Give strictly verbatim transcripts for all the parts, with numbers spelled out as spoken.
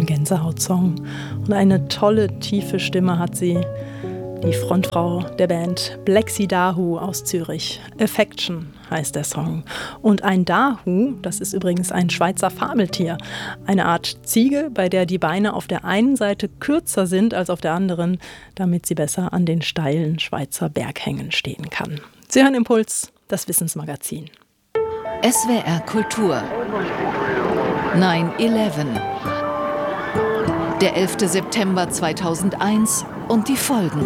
ein Gänsehaut-Song. Und eine tolle, tiefe Stimme hat sie, die Frontfrau der Band Blexi Dahu aus Zürich. Affection heißt der Song. Und ein Dahu, das ist übrigens ein Schweizer Fabeltier. Eine Art Ziege, bei der die Beine auf der einen Seite kürzer sind als auf der anderen, damit sie besser an den steilen Schweizer Berghängen stehen kann. Sie hören Impuls, das Wissensmagazin. S W R Kultur. neun elf. Der elfte September zweitausendeins und die Folgen.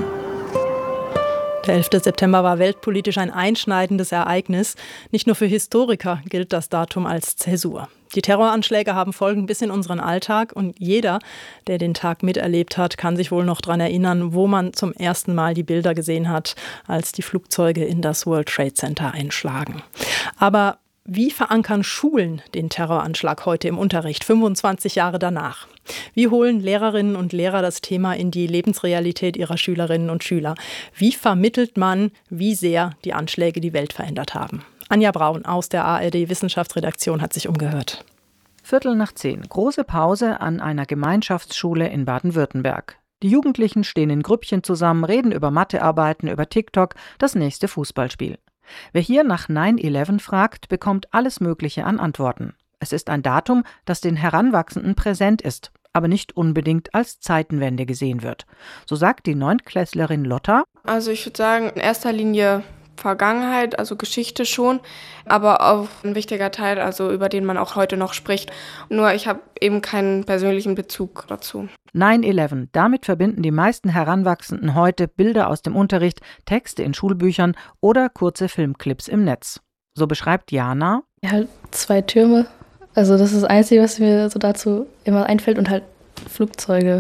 Der elfte September war weltpolitisch ein einschneidendes Ereignis. Nicht nur für Historiker gilt das Datum als Zäsur. Die Terroranschläge haben Folgen bis in unseren Alltag und jeder, der den Tag miterlebt hat, kann sich wohl noch daran erinnern, wo man zum ersten Mal die Bilder gesehen hat, als die Flugzeuge in das World Trade Center einschlagen. Aber wie verankern Schulen den Terroranschlag heute im Unterricht, fünfundzwanzig Jahre danach? Wie holen Lehrerinnen und Lehrer das Thema in die Lebensrealität ihrer Schülerinnen und Schüler? Wie vermittelt man, wie sehr die Anschläge die Welt verändert haben? Anja Braun aus der A R D-Wissenschaftsredaktion hat sich umgehört. Viertel nach zehn. Große Pause an einer Gemeinschaftsschule in Baden-Württemberg. Die Jugendlichen stehen in Grüppchen zusammen, reden über Mathearbeiten, über TikTok, das nächste Fußballspiel. Wer hier nach neun elf fragt, bekommt alles Mögliche an Antworten. Es ist ein Datum, das den Heranwachsenden präsent ist, aber nicht unbedingt als Zeitenwende gesehen wird. So sagt die Neuntklässlerin Lotta. Also ich würde sagen, in erster Linie Vergangenheit, also Geschichte schon, aber auch ein wichtiger Teil, also über den man auch heute noch spricht. Nur ich habe eben keinen persönlichen Bezug dazu. neun elf. Damit verbinden die meisten Heranwachsenden heute Bilder aus dem Unterricht, Texte in Schulbüchern oder kurze Filmclips im Netz. So beschreibt Jana. Ja, halt zwei Türme. Also das ist das Einzige, was mir so dazu immer einfällt und halt Flugzeuge.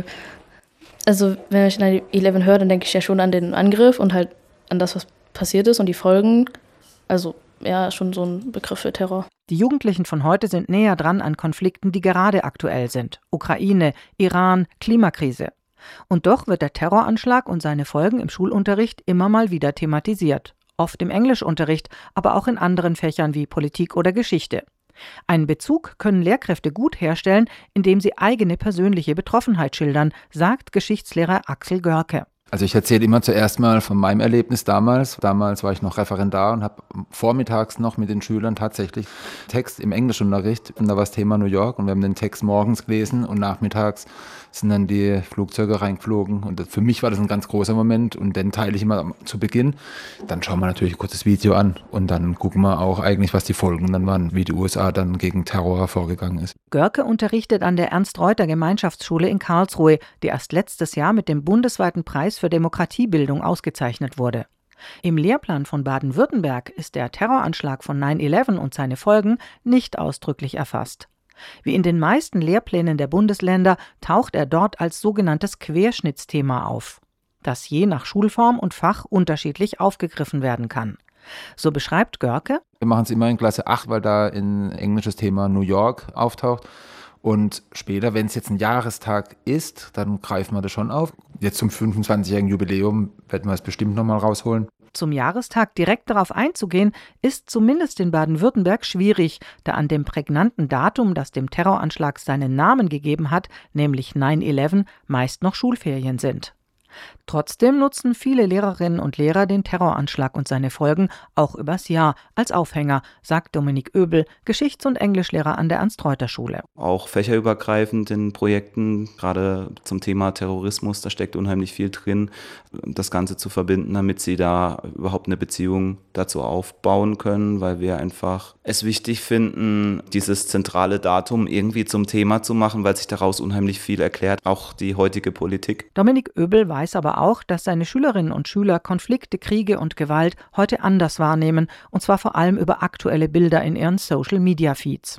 Also wenn ich neun elf höre, dann denke ich ja schon an den Angriff und halt an das, was passiert ist und die Folgen. Also ja, schon so ein Begriff für Terror. Die Jugendlichen von heute sind näher dran an Konflikten, die gerade aktuell sind. Ukraine, Iran, Klimakrise. Und doch wird der Terroranschlag und seine Folgen im Schulunterricht immer mal wieder thematisiert. Oft im Englischunterricht, aber auch in anderen Fächern wie Politik oder Geschichte. Einen Bezug können Lehrkräfte gut herstellen, indem sie eigene persönliche Betroffenheit schildern, sagt Geschichtslehrer Axel Görke. Also ich erzähle immer zuerst mal von meinem Erlebnis damals. Damals war ich noch Referendar und habe vormittags noch mit den Schülern tatsächlich Text im Englischunterricht. Und da war das Thema New York und wir haben den Text morgens gelesen und nachmittags sind dann die Flugzeuge reingeflogen. Und für mich war das ein ganz großer Moment und den teile ich immer zu Beginn. Dann schauen wir natürlich kurz das Video an und dann gucken wir auch eigentlich, was die Folgen dann waren, wie die U S A dann gegen Terror vorgegangen ist. Görke unterrichtet an der Ernst-Reuter-Gemeinschaftsschule in Karlsruhe, die erst letztes Jahr mit dem bundesweiten Preis für Demokratiebildung ausgezeichnet wurde. Im Lehrplan von Baden-Württemberg ist der Terroranschlag von neun elf und seine Folgen nicht ausdrücklich erfasst. Wie in den meisten Lehrplänen der Bundesländer taucht er dort als sogenanntes Querschnittsthema auf, das je nach Schulform und Fach unterschiedlich aufgegriffen werden kann. So beschreibt Görke: Wir machen es immer in Klasse acht, weil da ein englisches Thema New York auftaucht. Und später, wenn es jetzt ein Jahrestag ist, dann greifen wir das schon auf. Jetzt zum fünfundzwanzigjährigen Jubiläum werden wir es bestimmt nochmal rausholen. Zum Jahrestag direkt darauf einzugehen, ist zumindest in Baden-Württemberg schwierig, da an dem prägnanten Datum, das dem Terroranschlag seinen Namen gegeben hat, nämlich neun elf, meist noch Schulferien sind. Trotzdem nutzen viele Lehrerinnen und Lehrer den Terroranschlag und seine Folgen auch übers Jahr als Aufhänger, sagt Dominik Oebel, Geschichts- und Englischlehrer an der Ernst-Reuter-Schule. Auch fächerübergreifend in Projekten, gerade zum Thema Terrorismus, da steckt unheimlich viel drin, das Ganze zu verbinden, damit sie da überhaupt eine Beziehung dazu aufbauen können, weil wir einfach es wichtig finden, dieses zentrale Datum irgendwie zum Thema zu machen, weil sich daraus unheimlich viel erklärt, auch die heutige Politik. Dominik Oebel weiß aber auch, dass seine Schülerinnen und Schüler Konflikte, Kriege und Gewalt heute anders wahrnehmen, und zwar vor allem über aktuelle Bilder in ihren Social-Media-Feeds.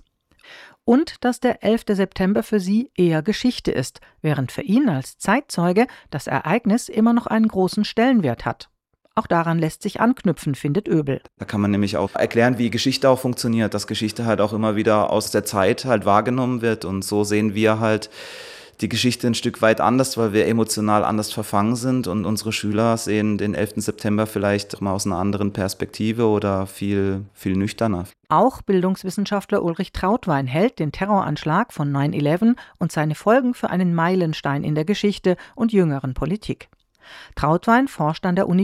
Und dass der elfte September für sie eher Geschichte ist, während für ihn als Zeitzeuge das Ereignis immer noch einen großen Stellenwert hat. Auch daran lässt sich anknüpfen, findet Oebel. Da kann man nämlich auch erklären, wie Geschichte auch funktioniert, dass Geschichte halt auch immer wieder aus der Zeit halt wahrgenommen wird, und so sehen wir halt die Geschichte ein Stück weit anders, weil wir emotional anders verfangen sind und unsere Schüler sehen den elften September vielleicht mal aus einer anderen Perspektive oder viel, viel nüchterner. Auch Bildungswissenschaftler Ulrich Trautwein hält den Terroranschlag von neun elf und seine Folgen für einen Meilenstein in der Geschichte und jüngeren Politik. Trautwein forscht an der Uni